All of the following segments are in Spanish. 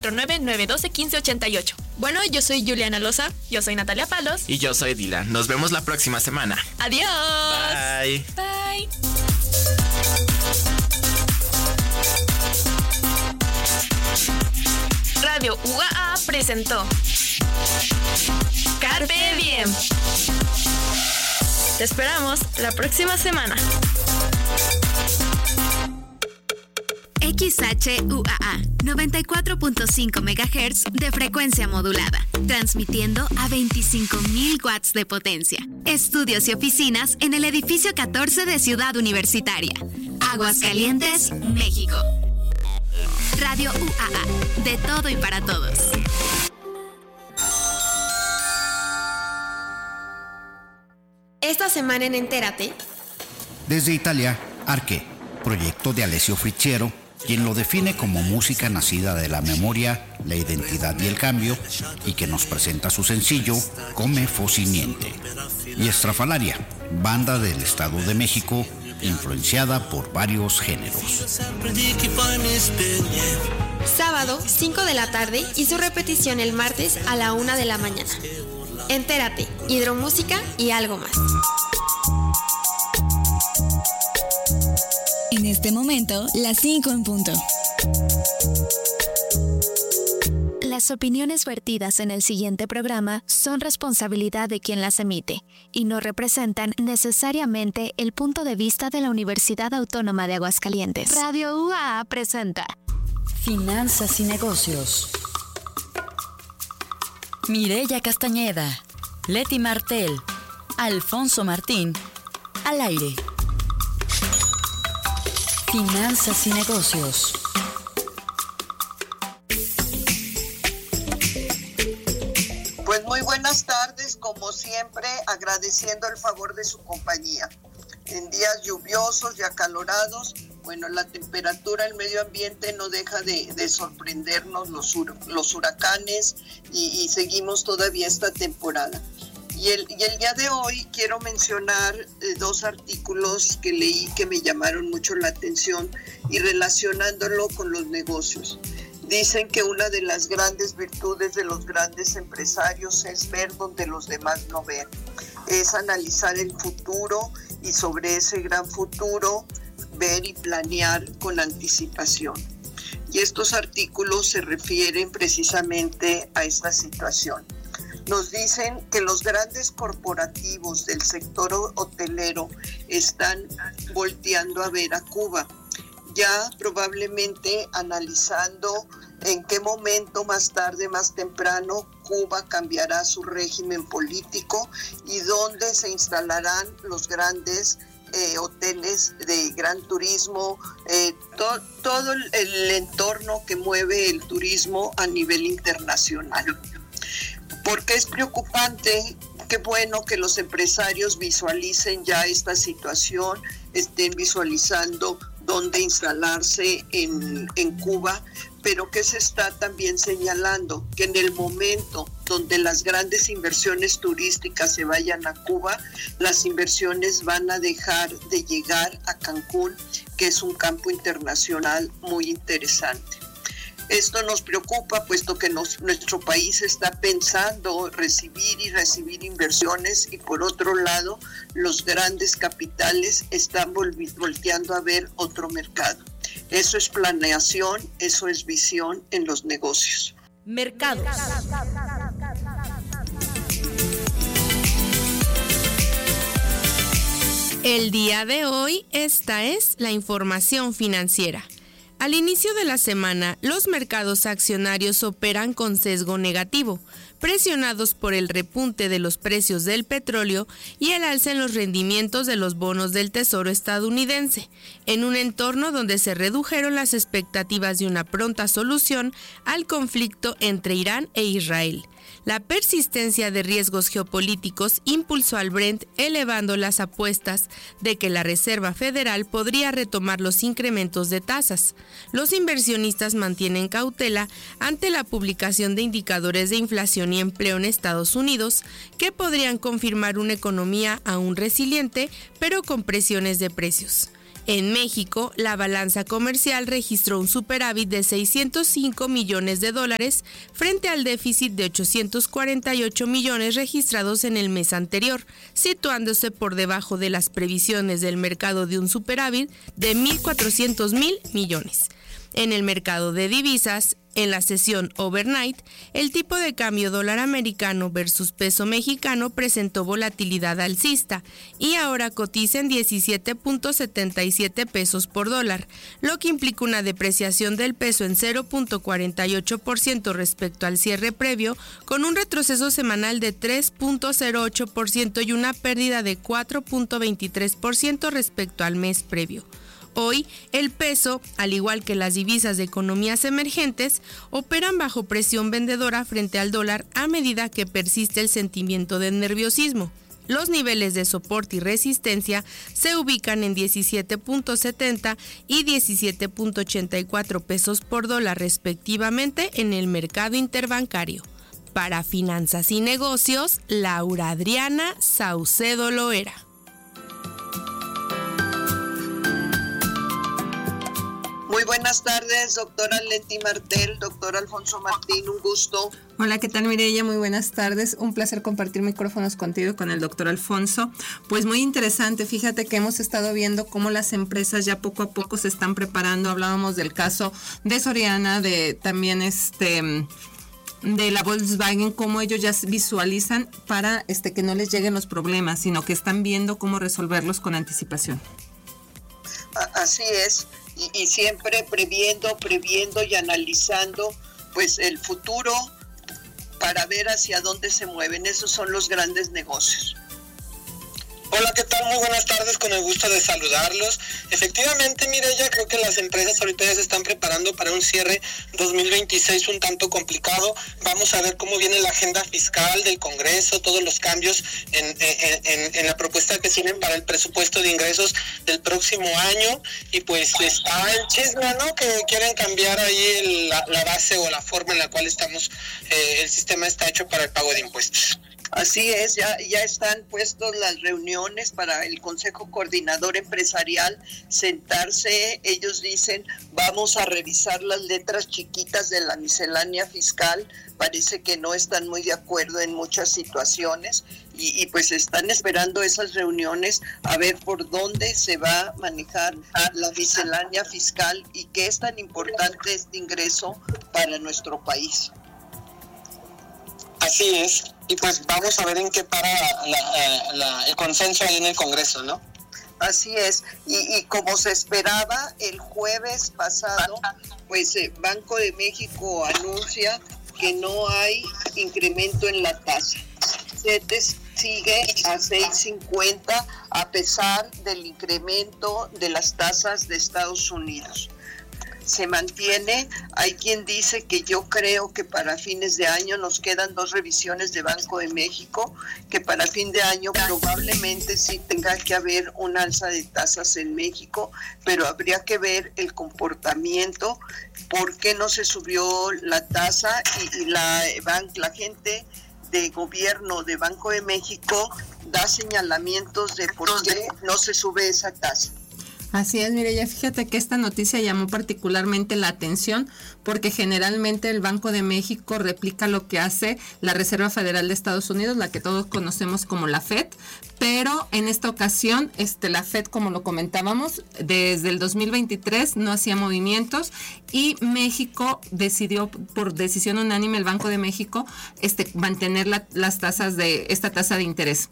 449-912-1588. Bueno, yo soy Juliana Loza. Yo soy Natalia Palos. Y yo soy Dylan. Nos vemos la próxima semana. ¡Adiós! Bye. Bye. Radio UAA presentó Carpe Diem. Te esperamos la próxima semana. XHUAA 94.5 MHz de frecuencia modulada, transmitiendo a 25.000 watts de potencia. Estudios y oficinas en el edificio 14 de Ciudad Universitaria, Aguascalientes, México. Radio UAA, de todo y para todos. Esta semana en Entérate. Desde Italia, Arche, proyecto de Alessio Fricciero, quien lo define como música nacida de la memoria, la identidad y el cambio, y que nos presenta su sencillo Come Fossi Niente. Y Estrafalaria, banda del Estado de México, influenciada por varios géneros. Sábado, 5 de la tarde y su repetición el martes a la 1 de la mañana. Entérate, hidromúsica y algo más. En este momento, las 5 en punto. Las opiniones vertidas en el siguiente programa son responsabilidad de quien las emite y no representan necesariamente el punto de vista de la Universidad Autónoma de Aguascalientes. Radio UAA presenta Finanzas y negocios. Mireya Castañeda, Leti Martel, Alfonso Martín, al aire. Finanzas y negocios. Pues muy buenas tardes, como siempre, agradeciendo el favor de su compañía. En días lluviosos y acalorados, bueno, la temperatura, el medio ambiente no deja de sorprendernos, los huracanes, y seguimos todavía esta temporada. Y el día de hoy quiero mencionar dos artículos que leí que me llamaron mucho la atención y relacionándolo con los negocios. Dicen que una de las grandes virtudes de los grandes empresarios es ver donde los demás no ven. Es analizar el futuro y sobre ese gran futuro ver y planear con anticipación. Y estos artículos se refieren precisamente a esta situación. Nos dicen que los grandes corporativos del sector hotelero están volteando a ver a Cuba, ya probablemente analizando en qué momento, más tarde, más temprano, Cuba cambiará su régimen político y dónde se instalarán los grandes hoteles de gran turismo, todo el entorno que mueve el turismo a nivel internacional. Porque es preocupante. Qué bueno que los empresarios visualicen ya esta situación, estén visualizando dónde instalarse en Cuba, pero que se está también señalando que en el momento donde las grandes inversiones turísticas se vayan a Cuba, las inversiones van a dejar de llegar a Cancún, que es un campo internacional muy interesante. Esto nos preocupa, puesto que nuestro país está pensando recibir inversiones y por otro lado, los grandes capitales están volteando a ver otro mercado. Eso es planeación, eso es visión en los negocios. Mercados. El día de hoy, esta es la información financiera. Al inicio de la semana, los mercados accionarios operan con sesgo negativo, presionados por el repunte de los precios del petróleo y el alza en los rendimientos de los bonos del Tesoro estadounidense, en un entorno donde se redujeron las expectativas de una pronta solución al conflicto entre Irán e Israel. La persistencia de riesgos geopolíticos impulsó al Brent, elevando las apuestas de que la Reserva Federal podría retomar los incrementos de tasas. Los inversionistas mantienen cautela ante la publicación de indicadores de inflación y empleo en Estados Unidos, que podrían confirmar una economía aún resiliente, pero con presiones de precios. En México, la balanza comercial registró un superávit de $605 millones frente al déficit de 848 millones registrados en el mes anterior, situándose por debajo de las previsiones del mercado de un superávit de 1.400 millones. En el mercado de divisas, en la sesión overnight, el tipo de cambio dólar americano versus peso mexicano presentó volatilidad alcista y ahora cotiza en 17.77 pesos por dólar, lo que implica una depreciación del peso en 0.48% respecto al cierre previo, con un retroceso semanal de 3.08% y una pérdida de 4.23% respecto al mes previo. Hoy, el peso, al igual que las divisas de economías emergentes, operan bajo presión vendedora frente al dólar a medida que persiste el sentimiento de nerviosismo. Los niveles de soporte y resistencia se ubican en 17.70 y 17.84 pesos por dólar respectivamente en el mercado interbancario. Para Finanzas y Negocios, Laura Adriana Saucedo Loera. Muy buenas tardes, doctora Leti Martel, doctor Alfonso Martín, un gusto. Hola, ¿qué tal, Mireya? Muy buenas tardes. Un placer compartir micrófonos contigo y con el doctor Alfonso. Pues muy interesante, fíjate que hemos estado viendo cómo las empresas ya poco a poco se están preparando. Hablábamos del caso de Soriana, de también de la Volkswagen, cómo ellos ya visualizan para que no les lleguen los problemas, sino que están viendo cómo resolverlos con anticipación. Así es. Y siempre previendo y analizando pues el futuro para ver hacia dónde se mueven. Esos son los grandes negocios. Hola, ¿qué tal? Muy buenas tardes, con el gusto de saludarlos. Efectivamente, Mireya, creo que las empresas ahorita ya se están preparando para un cierre 2026 un tanto complicado. Vamos a ver cómo viene la agenda fiscal del Congreso, todos los cambios en la propuesta que tienen para el presupuesto de ingresos del próximo año. Y pues está el chisme, ¿no? Que quieren cambiar ahí la base o la forma en la cual el sistema está hecho para el pago de impuestos. Así es, ya están puestos las reuniones para el Consejo Coordinador Empresarial, sentarse, ellos dicen, vamos a revisar las letras chiquitas de la miscelánea fiscal, parece que no están muy de acuerdo en muchas situaciones y pues están esperando esas reuniones a ver por dónde se va a manejar la miscelánea fiscal y qué es tan importante este ingreso para nuestro país. Así es, y pues vamos a ver en qué para el consenso ahí en el Congreso, ¿no? Así es, y como se esperaba, el jueves pasado, pues Banco de México anuncia que no hay incremento en la tasa. CETES sigue a 6.50 a pesar del incremento de las tasas de Estados Unidos. Se mantiene, hay quien dice que yo creo que para fines de año nos quedan 2 revisiones de Banco de México, que para fin de año probablemente sí tenga que haber un alza de tasas en México, pero habría que ver el comportamiento, por qué no se subió la tasa y la gente de gobierno de Banco de México da señalamientos de por qué no se sube esa tasa. Así es, Mireya, fíjate que esta noticia llamó particularmente la atención porque generalmente el Banco de México replica lo que hace la Reserva Federal de Estados Unidos, la que todos conocemos como la FED, pero en esta ocasión la FED, como lo comentábamos, desde el 2023 no hacía movimientos y México decidió, por decisión unánime, el Banco de México, mantener las tasas esta tasa de interés.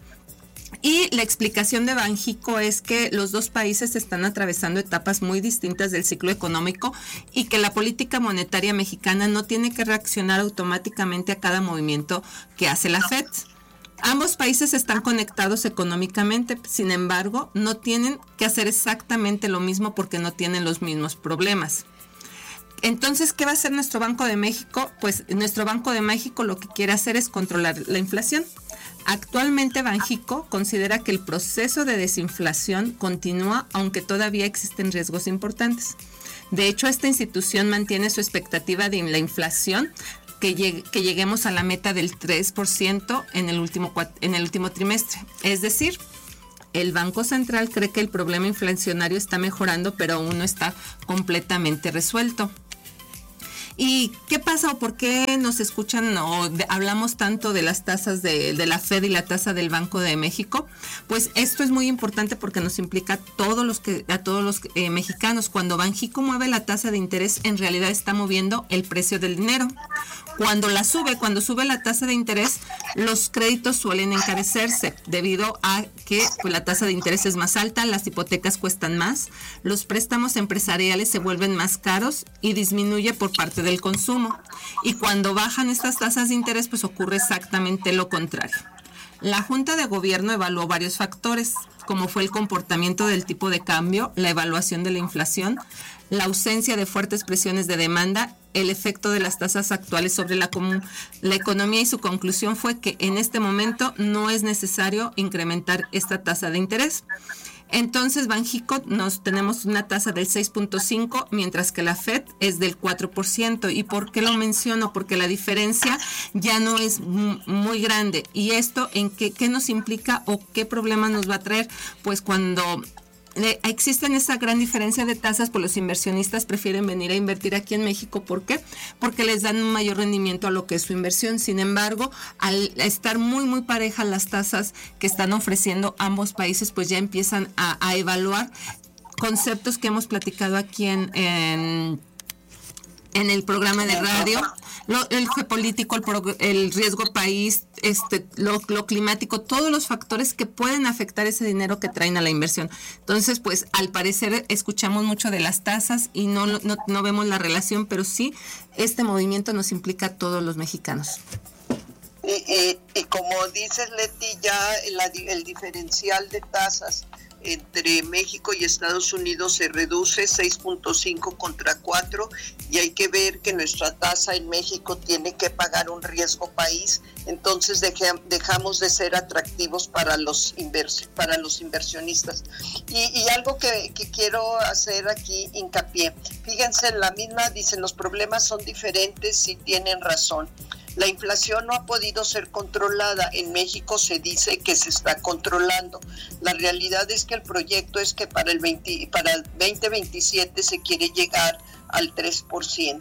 Y la explicación de Banjico es que los dos países están atravesando etapas muy distintas del ciclo económico y que la política monetaria mexicana no tiene que reaccionar automáticamente a cada movimiento que hace la FED. Ambos países están conectados económicamente, sin embargo, no tienen que hacer exactamente lo mismo porque no tienen los mismos problemas. Entonces, ¿qué va a hacer nuestro Banco de México? Pues nuestro Banco de México lo que quiere hacer es controlar la inflación. Actualmente Banjico considera que el proceso de desinflación continúa, aunque todavía existen riesgos importantes. De hecho, esta institución mantiene su expectativa de la inflación que lleguemos a la meta del 3% en el último trimestre. Es decir, el Banco Central cree que el problema inflacionario está mejorando, pero aún no está completamente resuelto. ¿Y qué pasa o por qué nos escuchan o hablamos tanto de las tasas de la Fed y la tasa del Banco de México? Pues esto es muy importante porque nos implica a todos los mexicanos. Cuando Banxico mueve la tasa de interés, en realidad está moviendo el precio del dinero. Cuando sube la tasa de interés, los créditos suelen encarecerse debido a que pues, la tasa de interés es más alta, las hipotecas cuestan más, los préstamos empresariales se vuelven más caros y disminuye por parte del consumo. Y cuando bajan estas tasas de interés, pues ocurre exactamente lo contrario. La Junta de Gobierno evaluó varios factores, como fue el comportamiento del tipo de cambio, la evaluación de la inflación, la ausencia de fuertes presiones de demanda, el efecto de las tasas actuales sobre la economía, y su conclusión fue que en este momento no es necesario incrementar esta tasa de interés. Entonces, Banxico tenemos una tasa del 6.5, mientras que la Fed es del 4%. ¿Y por qué lo menciono? Porque la diferencia ya no es muy grande. ¿Y esto en qué nos implica o qué problema nos va a traer? Pues cuando existen esa gran diferencia de tasas, pues los inversionistas prefieren venir a invertir aquí en México. ¿Por qué? Porque les dan un mayor rendimiento a lo que es su inversión. Sin embargo, al estar muy, muy parejas las tasas que están ofreciendo ambos países, pues ya empiezan a evaluar conceptos que hemos platicado aquí en el programa de radio, el geopolítico, el riesgo país, lo climático, todos los factores que pueden afectar ese dinero que traen a la inversión. Entonces, pues al parecer escuchamos mucho de las tasas y no vemos la relación, pero sí este movimiento nos implica a todos los mexicanos. Y como dices, Leti, ya el diferencial de tasas entre México y Estados Unidos se reduce 6.5 contra 4, y hay que ver que nuestra tasa en México tiene que pagar un riesgo país, entonces dejamos de ser atractivos para los inversionistas. Y algo que quiero hacer aquí hincapié, fíjense, la misma dicen, los problemas son diferentes, sí tienen razón. La inflación no ha podido ser controlada. En México se dice que se está controlando. La realidad es que el proyecto es que para el 2027 se quiere llegar al 3%.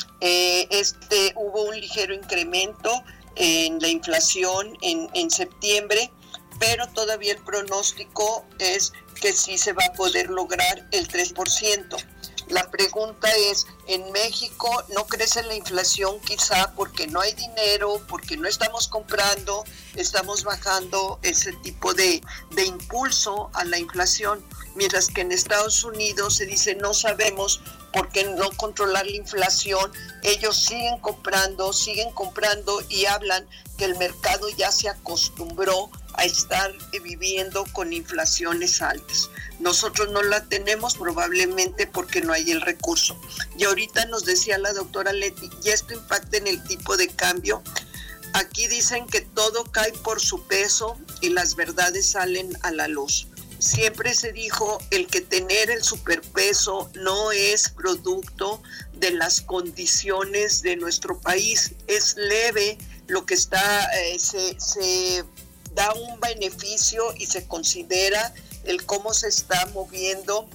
Hubo un ligero incremento en la inflación en septiembre, pero todavía el pronóstico es que sí se va a poder lograr el 3%. La pregunta es, en México no crece la inflación quizá porque no hay dinero, porque no estamos comprando, estamos bajando ese tipo de impulso a la inflación, mientras que en Estados Unidos se dice no sabemos por qué no controlar la inflación, ellos siguen comprando y hablan que el mercado ya se acostumbró a estar viviendo con inflaciones altas. Nosotros no la tenemos probablemente porque no hay el recurso. Y ahorita nos decía la doctora Leti, y esto impacta en el tipo de cambio. Aquí dicen que todo cae por su peso y las verdades salen a la luz. Siempre se dijo el que tener el superpeso no es producto de las condiciones de nuestro país, es leve lo que está, se da un beneficio y se considera el cómo se está moviendo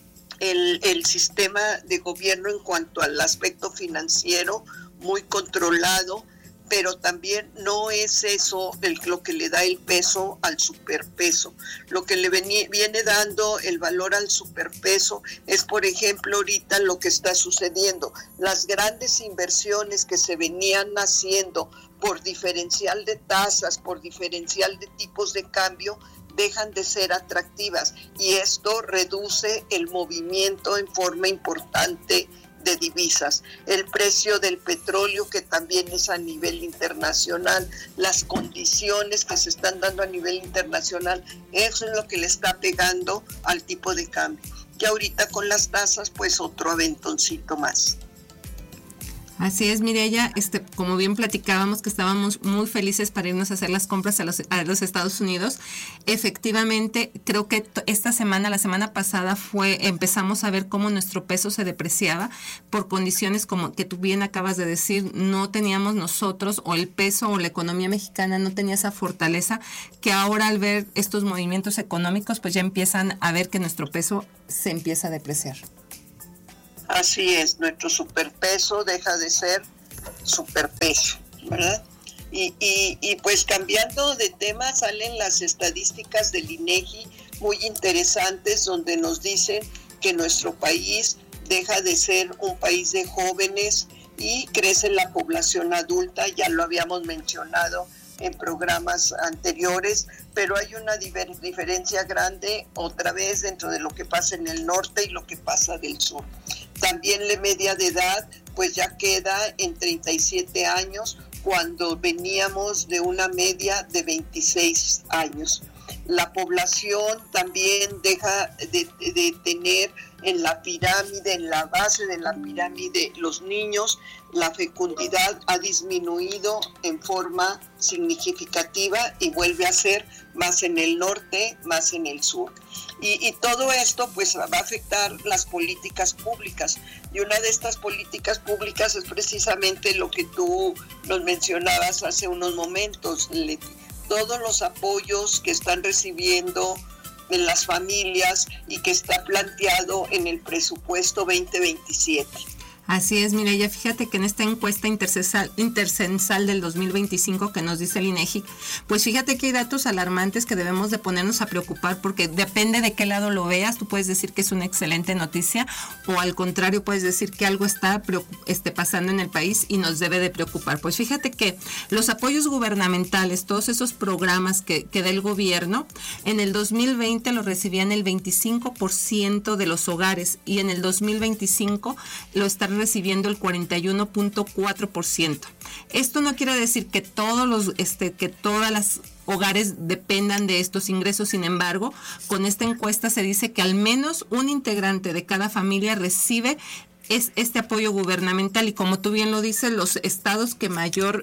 el sistema de gobierno en cuanto al aspecto financiero, muy controlado, pero también no es eso lo que le da el peso al superpeso. Lo que le viene dando el valor al superpeso es, por ejemplo, ahorita lo que está sucediendo. Las grandes inversiones que se venían haciendo por diferencial de tasas, por diferencial de tipos de cambio, dejan de ser atractivas, y esto reduce el movimiento en forma importante de divisas. El precio del petróleo, que también es a nivel internacional, las condiciones que se están dando a nivel internacional, eso es lo que le está pegando al tipo de cambio. Que ahorita con las tasas, pues otro aventoncito más. Así es, Mireya, como bien platicábamos que estábamos muy felices para irnos a hacer las compras a los Estados Unidos. Efectivamente, creo que la semana pasada empezamos a ver cómo nuestro peso se depreciaba por condiciones como que tú bien acabas de decir, no teníamos nosotros, o el peso o la economía mexicana no tenía esa fortaleza, que ahora al ver estos movimientos económicos, pues ya empiezan a ver que nuestro peso se empieza a depreciar. Así es, nuestro superpeso deja de ser superpeso, ¿verdad? Y pues cambiando de tema, salen las estadísticas del INEGI muy interesantes, donde nos dicen que nuestro país deja de ser un país de jóvenes y crece la población adulta. Ya lo habíamos mencionado en programas anteriores, pero hay una diferencia grande otra vez dentro de lo que pasa en el norte y lo que pasa del sur. También la media de edad pues ya queda en 37 años cuando veníamos de una media de 26 años. La población también deja de tener en la pirámide, en la base de la pirámide, los niños, la fecundidad ha disminuido en forma significativa y vuelve a ser más en el norte, más en el sur. Y todo esto pues va a afectar las políticas públicas. Y una de estas políticas públicas es precisamente lo que tú nos mencionabas hace unos momentos, Leti. Todos los apoyos que están recibiendo en las familias y que está planteado en el presupuesto 2027. Así es, Mireya, fíjate que en esta encuesta intercensal del 2025 que nos dice el INEGI, pues fíjate que hay datos alarmantes que debemos de ponernos a preocupar, porque depende de qué lado lo veas. Tú puedes decir que es una excelente noticia, o al contrario puedes decir que algo está pasando en el país y nos debe de preocupar. Pues fíjate que los apoyos gubernamentales, todos esos programas que da el gobierno, en el 2020 los recibían el 25% de los hogares, y en el 2025 lo están recibiendo el 41.4%. Esto no quiere decir que todas las hogares dependan de estos ingresos. Sin embargo, con esta encuesta se dice que al menos un integrante de cada familia recibe este apoyo gubernamental, y como tú bien lo dices, los estados que mayor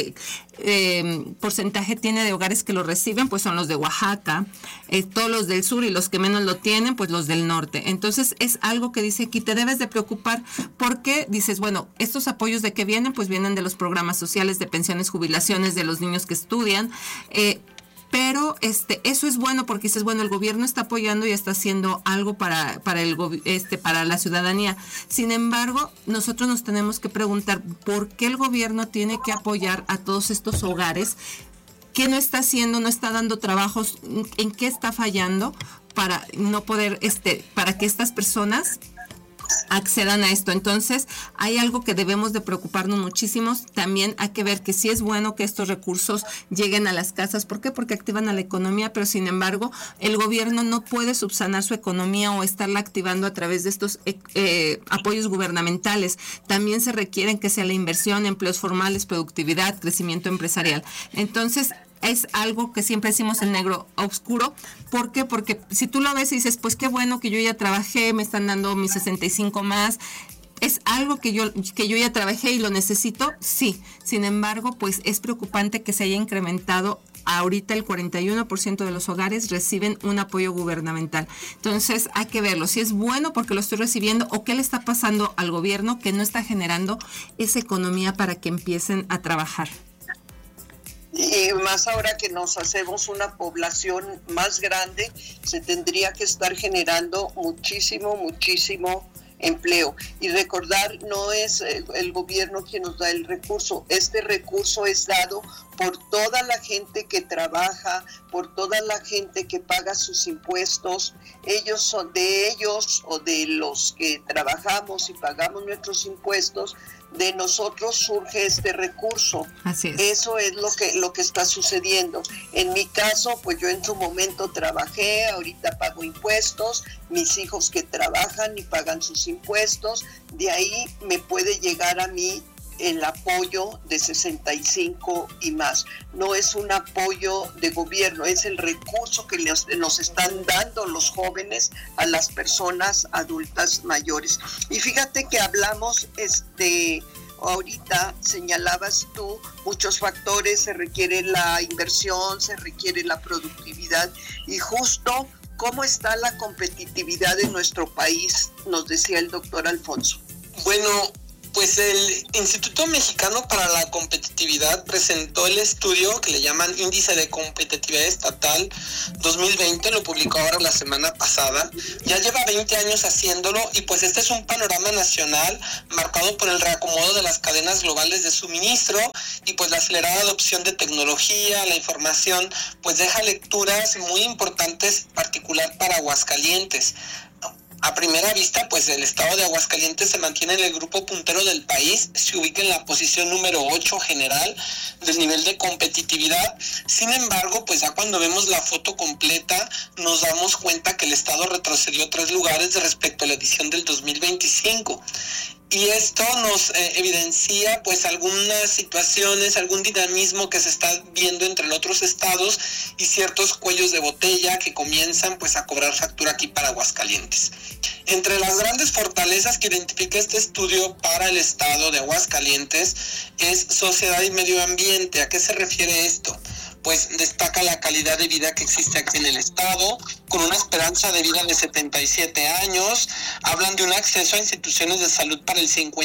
porcentaje tiene de hogares que lo reciben pues son los de Oaxaca, todos los del sur, y los que menos lo tienen pues los del norte. Entonces es algo que dice aquí, te debes de preocupar, porque dices, bueno, estos apoyos ¿de qué vienen? Pues vienen de los programas sociales, de pensiones, jubilaciones, de los niños que estudian, pero eso es bueno, porque dices, bueno, el gobierno está apoyando y está haciendo algo para la ciudadanía. Sin embargo, nosotros nos tenemos que preguntar por qué el gobierno tiene que apoyar a todos estos hogares. ¿Qué no está haciendo? ¿No está dando trabajos? ¿En qué está fallando para no poder, para que estas personas accedan a esto? Entonces hay algo que debemos de preocuparnos muchísimo. También hay que ver que sí es bueno que estos recursos lleguen a las casas. ¿Por qué? Porque activan a la economía, pero sin embargo el gobierno no puede subsanar su economía o estarla activando a través de estos apoyos gubernamentales. También se requieren que sea la inversión, empleos formales, productividad, crecimiento empresarial. Entonces es algo que siempre decimos el negro oscuro. ¿Por qué? Porque si tú lo ves y dices, pues qué bueno que yo ya trabajé, me están dando mis 65 más, ¿es algo que yo ya trabajé y lo necesito? Sí. Sin embargo, pues es preocupante que se haya incrementado. Ahorita el 41% de los hogares reciben un apoyo gubernamental. Entonces hay que verlo, si es bueno porque lo estoy recibiendo, o qué le está pasando al gobierno que no está generando esa economía para que empiecen a trabajar. Y más ahora que nos hacemos una población más grande, se tendría que estar generando muchísimo empleo. Y recordar, no es el gobierno quien nos da el recurso. Este recurso es dado por toda la gente que trabaja, por toda la gente que paga sus impuestos. Ellos son de ellos, o de los que trabajamos y pagamos nuestros impuestos, de nosotros surge este recurso. Así es. Eso es lo que está sucediendo. En mi caso, pues yo en su momento trabajé, ahorita pago impuestos, mis hijos que trabajan y pagan sus impuestos, de ahí me puede llegar a mí el apoyo de 65 y más. No es un apoyo de gobierno, es el recurso que nos están dando los jóvenes a las personas adultas mayores. Y fíjate que hablamos ahorita señalabas tú, muchos factores, se requiere la inversión, se requiere la productividad y justo cómo está la competitividad de nuestro país, nos decía el doctor Alfonso. Bueno, pues el Instituto Mexicano para la Competitividad presentó el estudio que le llaman Índice de Competitividad Estatal 2020, lo publicó ahora la semana pasada. Ya lleva 20 años haciéndolo y pues este es un panorama nacional marcado por el reacomodo de las cadenas globales de suministro y pues la acelerada adopción de tecnología, la información, pues deja lecturas muy importantes, particular para Aguascalientes. A primera vista, pues el estado de Aguascalientes se mantiene en el grupo puntero del país, se ubica en la posición número 8 general del nivel de competitividad. Sin embargo, pues ya cuando vemos la foto completa, nos damos cuenta que el estado retrocedió 3 lugares respecto a la edición del 2025. Y esto nos evidencia pues algunas situaciones, algún dinamismo que se está viendo entre otros estados y ciertos cuellos de botella que comienzan pues a cobrar factura aquí para Aguascalientes. Entre las grandes fortalezas que identifica este estudio para el estado de Aguascalientes es sociedad y medio ambiente. ¿A qué se refiere esto? Pues destaca la calidad de vida que existe aquí en el estado, con una esperanza de vida de 77 años. Hablan de un acceso a instituciones de salud para el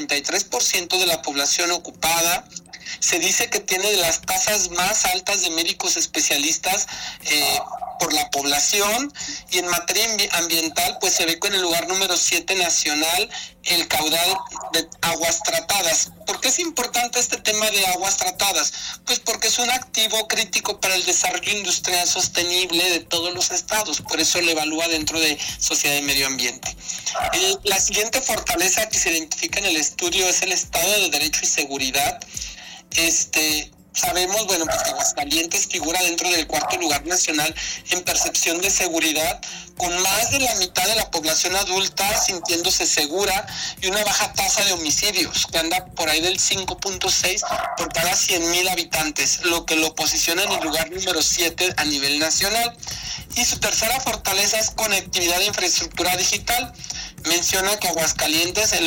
53% de la población ocupada. Se dice que tiene de las tasas más altas de médicos especialistas por la población, y en materia ambiental pues se ve con el lugar número 7 nacional el caudal de aguas tratadas. ¿Por qué es importante este tema de aguas tratadas? Pues porque es un activo crítico para el desarrollo industrial sostenible de todos los estados, por eso lo evalúa dentro de sociedad y medio ambiente. La siguiente fortaleza que se identifica en el estudio es el estado de derecho y seguridad. Sabemos, bueno, pues que Aguascalientes figura dentro del 4º lugar nacional en percepción de seguridad, con más de la mitad de la población adulta sintiéndose segura y una baja tasa de homicidios, que anda por ahí del 5.6 por cada 100,000 habitantes, lo que lo posiciona en el lugar número 7 a nivel nacional. Y su tercera fortaleza es conectividad e infraestructura digital. Menciona que Aguascalientes, el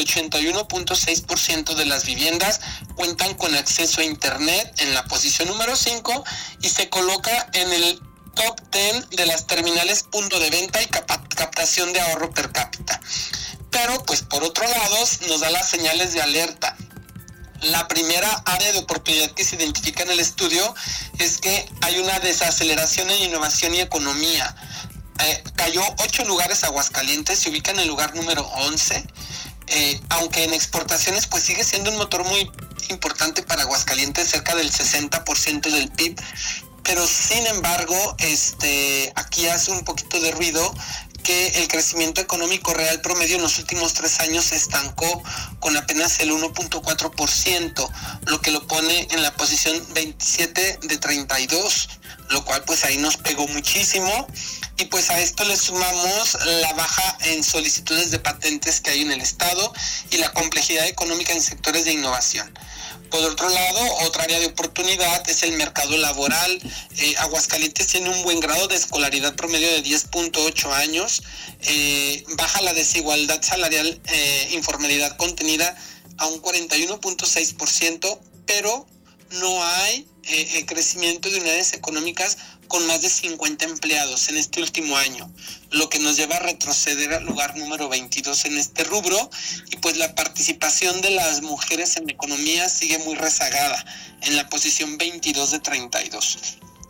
81.6% de las viviendas cuentan con acceso a internet en la posición número 5 y se coloca en el top 10 de las terminales punto de venta y captación de ahorro per cápita. Pero pues por otro lado nos da las señales de alerta. La primera área de oportunidad que se identifica en el estudio es que hay una desaceleración en innovación y economía. Cayó 8 lugares Aguascalientes, se ubica en el lugar número 11, aunque en exportaciones pues sigue siendo un motor muy importante para Aguascalientes, cerca del 60% del PIB, pero sin embargo aquí hace un poquito de ruido que el crecimiento económico real promedio en los últimos 3 años se estancó con apenas el 1.4%, lo que lo pone en la posición 27 de 32, lo cual pues ahí nos pegó muchísimo. Y pues a esto le sumamos la baja en solicitudes de patentes que hay en el estado y la complejidad económica en sectores de innovación. Por otro lado, otra área de oportunidad es el mercado laboral. Aguascalientes tiene un buen grado de escolaridad promedio de 10.8 años, baja la desigualdad salarial, informalidad contenida a un 41.6%, pero no hay crecimiento de unidades económicas con más de 50 empleados en este último año, lo que nos lleva a retroceder al lugar número 22 en este rubro, y pues la participación de las mujeres en la economía sigue muy rezagada, en la posición 22 de 32.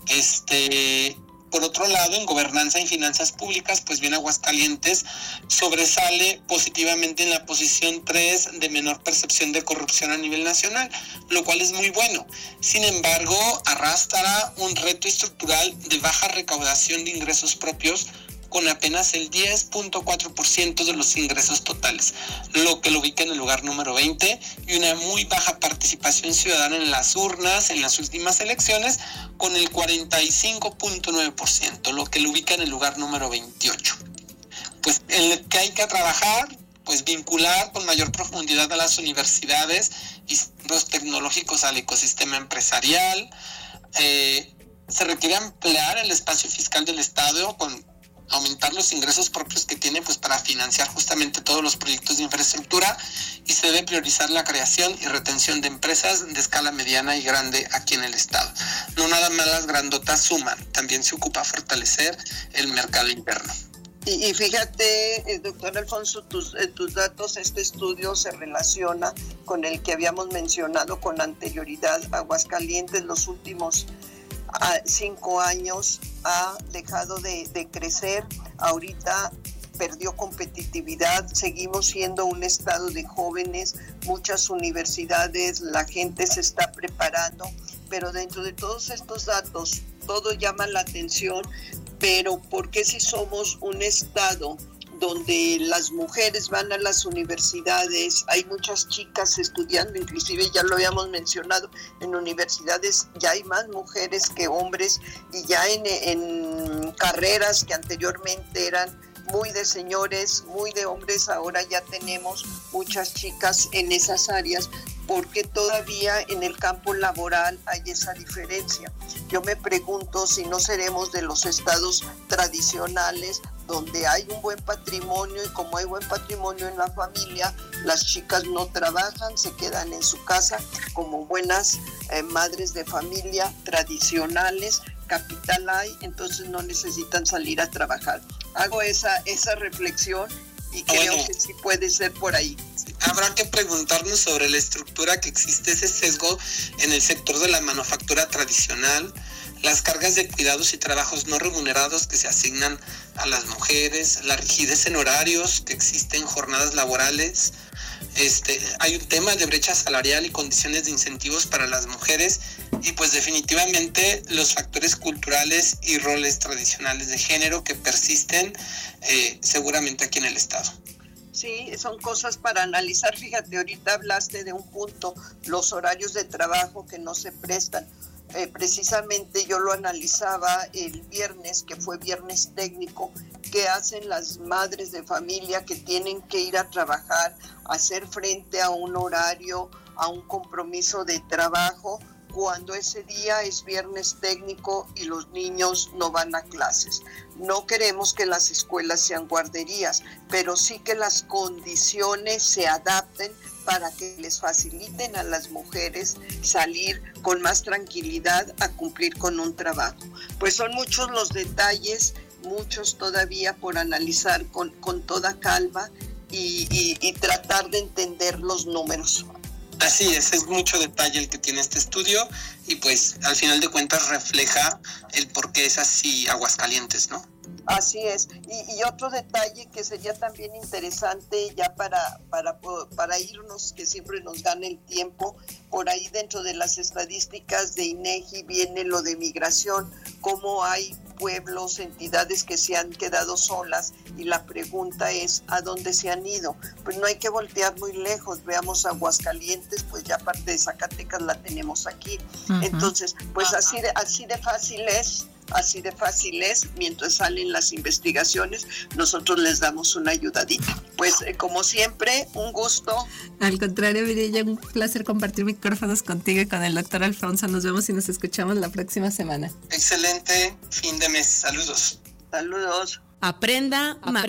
Por otro lado, en gobernanza y finanzas públicas, pues bien Aguascalientes sobresale positivamente en la posición 3 de menor percepción de corrupción a nivel nacional, lo cual es muy bueno. Sin embargo, arrastra un reto estructural de baja recaudación de ingresos propios, con apenas el 10.4% de los ingresos totales, lo que lo ubica en el lugar número 20, y una muy baja participación ciudadana en las urnas en las últimas elecciones, con el 45.9%, lo que lo ubica en el lugar número 28. Pues en el que hay que trabajar, pues vincular con mayor profundidad a las universidades y centros tecnológicos al ecosistema empresarial. Se requiere ampliar el espacio fiscal del estado con aumentar los ingresos propios que tiene pues para financiar justamente todos los proyectos de infraestructura, y se debe priorizar la creación y retención de empresas de escala mediana y grande aquí en el estado. No nada más las grandotas suman, también se ocupa fortalecer el mercado interno. Y fíjate, doctor Alfonso, tus datos, este estudio se relaciona con el que habíamos mencionado con anterioridad. Aguascalientes los últimos 5 años ha dejado de crecer. Ahorita perdió competitividad, seguimos siendo un estado de jóvenes, muchas universidades, la gente se está preparando, pero dentro de todos estos datos, todo llama la atención. Pero ¿por qué si somos un estado donde las mujeres van a las universidades, hay muchas chicas estudiando, inclusive ya lo habíamos mencionado, en universidades ya hay más mujeres que hombres, y ya en carreras que anteriormente eran muy de señores, muy de hombres, ahora ya tenemos muchas chicas en esas áreas? Porque todavía en el campo laboral hay esa diferencia. Yo me pregunto si no seremos de los estados tradicionales donde hay un buen patrimonio, y como hay buen patrimonio en la familia, las chicas no trabajan, se quedan en su casa como buenas madres de familia tradicionales. Capital hay, entonces no necesitan salir a trabajar. Hago esa reflexión y creo que sí puede ser por ahí. Habrá que preguntarnos sobre la estructura que existe, ese sesgo en el sector de la manufactura tradicional, las cargas de cuidados y trabajos no remunerados que se asignan a las mujeres, la rigidez en horarios que existen, jornadas laborales. Hay un tema de brecha salarial y condiciones de incentivos para las mujeres, y pues definitivamente los factores culturales y roles tradicionales de género que persisten seguramente aquí en el estado. Sí, son cosas para analizar. Fíjate, ahorita hablaste de un punto, los horarios de trabajo que no se prestan. Precisamente yo lo analizaba el viernes, que fue viernes técnico, que hacen las madres de familia que tienen que ir a trabajar, hacer frente a un horario, a un compromiso de trabajo, cuando ese día es viernes técnico y los niños no van a clases. No queremos que las escuelas sean guarderías, pero sí que las condiciones se adapten para que les faciliten a las mujeres salir con más tranquilidad a cumplir con un trabajo. Pues son muchos los detalles, muchos todavía por analizar con toda calma y tratar de entender los números. Así es mucho detalle el que tiene este estudio, y pues al final de cuentas refleja el por qué es así Aguascalientes, ¿no? Así es. Y otro detalle que sería también interesante ya para irnos, que siempre nos gana el tiempo, por ahí dentro de las estadísticas de INEGI viene lo de migración, cómo hay pueblos, entidades que se han quedado solas, y la pregunta es ¿a dónde se han ido? Pues no hay que voltear muy lejos, veamos Aguascalientes, pues ya parte de Zacatecas la tenemos aquí. Uh-huh. Entonces, pues así de fácil es, mientras salen las investigaciones, nosotros les damos una ayudadita. Pues como siempre, un gusto. Al contrario, Mireya, un placer compartir micrófonos contigo y con el doctor Alfonso. Nos vemos y nos escuchamos la próxima semana. Excelente fin de mes. Saludos. Saludos. Aprenda más.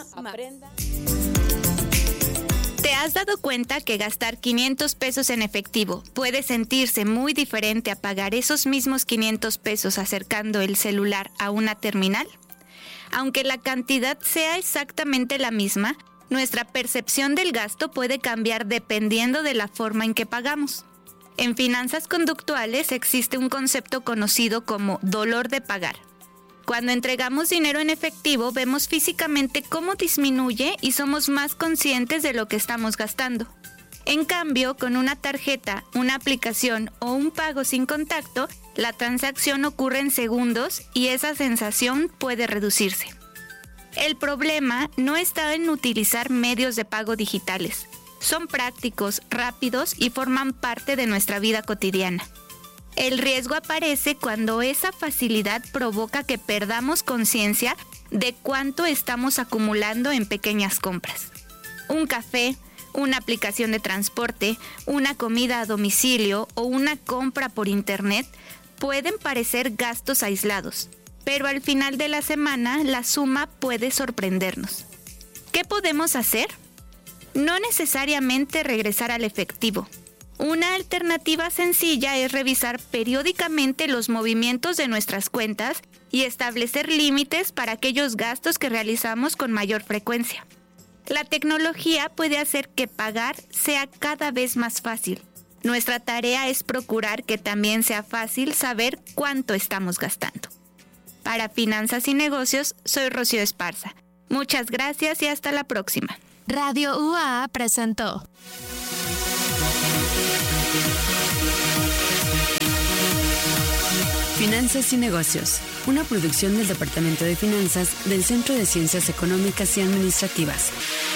¿Te has dado cuenta que gastar 500 pesos en efectivo puede sentirse muy diferente a pagar esos mismos 500 pesos acercando el celular a una terminal? Aunque la cantidad sea exactamente la misma, nuestra percepción del gasto puede cambiar dependiendo de la forma en que pagamos. En finanzas conductuales existe un concepto conocido como dolor de pagar. Cuando entregamos dinero en efectivo, vemos físicamente cómo disminuye y somos más conscientes de lo que estamos gastando. En cambio, con una tarjeta, una aplicación o un pago sin contacto, la transacción ocurre en segundos y esa sensación puede reducirse. El problema no está en utilizar medios de pago digitales. Son prácticos, rápidos y forman parte de nuestra vida cotidiana. El riesgo aparece cuando esa facilidad provoca que perdamos conciencia de cuánto estamos acumulando en pequeñas compras. Un café, una aplicación de transporte, una comida a domicilio o una compra por internet pueden parecer gastos aislados, pero al final de la semana la suma puede sorprendernos. ¿Qué podemos hacer? No necesariamente regresar al efectivo. Una alternativa sencilla es revisar periódicamente los movimientos de nuestras cuentas y establecer límites para aquellos gastos que realizamos con mayor frecuencia. La tecnología puede hacer que pagar sea cada vez más fácil. Nuestra tarea es procurar que también sea fácil saber cuánto estamos gastando. Para Finanzas y Negocios, soy Rocío Esparza. Muchas gracias y hasta la próxima. Radio UAA presentó Finanzas y Negocios, una producción del Departamento de Finanzas del Centro de Ciencias Económicas y Administrativas.